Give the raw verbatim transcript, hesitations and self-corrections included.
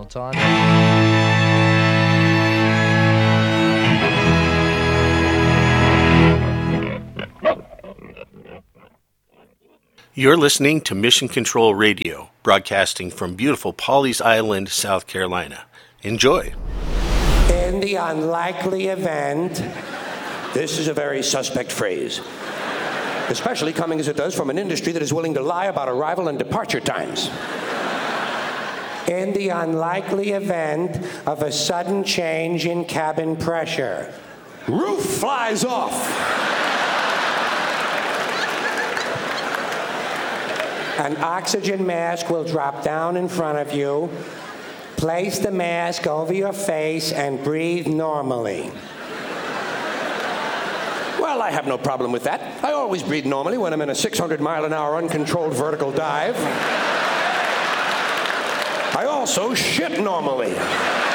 seatbelts on. You're listening to Mission Control Radio, broadcasting from beautiful Pawleys Island, South Carolina. Enjoy. In the unlikely event, this is a very suspect phrase, especially coming as it does from an industry that is willing to lie about arrival and departure times. In the unlikely event of a sudden change in cabin pressure, roof flies off. An oxygen mask will drop down in front of you. Place the mask over your face and breathe normally. Well, I have no problem with that. I always breathe normally when I'm in a six hundred mile an hour uncontrolled vertical dive. I also shit normally.